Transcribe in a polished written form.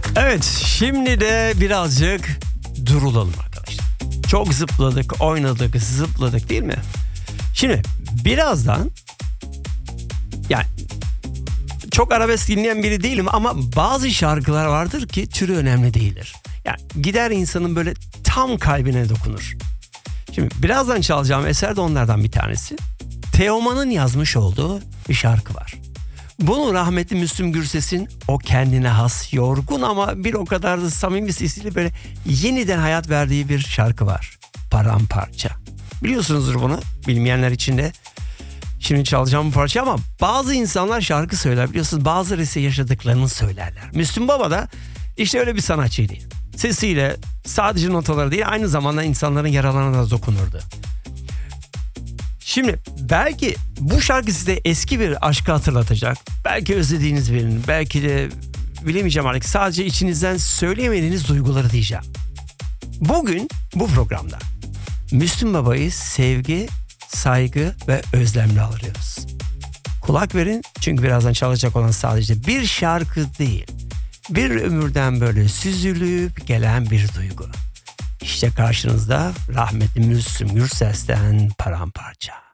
Evet, şimdi de birazcık durulalım arkadaşlar. Çok zıpladık, oynadık, zıpladık değil mi? Şimdi birazdan, yani çok arabesk dinleyen biri değilim ama bazı şarkılar vardır ki türü önemli değildir. Yani gider insanın böyle tam kalbine dokunur. Şimdi birazdan çalacağım eser de onlardan bir tanesi. Teoman'ın yazmış olduğu bir şarkı var. Bunu rahmetli Müslüm Gürses'in o kendine has, yorgun ama bir o kadar da samimi sesiyle böyle yeniden hayat verdiği bir şarkı var. Paramparça. Biliyorsunuzdur bunu, bilmeyenler için de. Şimdi çalacağım bu parça ama bazı insanlar şarkı söyler, biliyorsunuz, bazıları ise yaşadıklarını söylerler. Müslüm Baba da işte öyle bir sanatçıydı. Sesiyle sadece notaları değil, aynı zamanda insanların yaralarına da dokunurdu. Şimdi belki bu şarkı size eski bir aşkı hatırlatacak. Belki özlediğiniz birinin, belki de bilemeyeceğim artık, sadece içinizden söyleyemediğiniz duyguları diyeceğim. Bugün bu programda Müslüm Baba'yı sevgi, saygı ve özlemle alıyoruz. Kulak verin, çünkü birazdan çalacak olan sadece bir şarkı değil, bir ömürden böyle süzülüp gelen bir duygu. İşte karşınızda rahmetli Müslüm Gürses'ten Paramparça.